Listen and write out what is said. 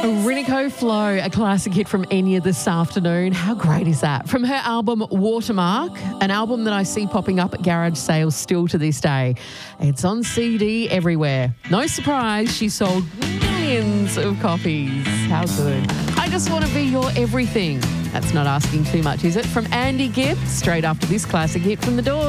Rinico Flow, a classic hit from Enya this afternoon. How great is that? From her album Watermark, an album that I see popping up at garage sales still to this day. It's on CD everywhere. No surprise, she sold millions of copies. How good. I just want to be your everything. That's not asking too much, is it? From Andy Gibb, straight after this classic hit from The Doors.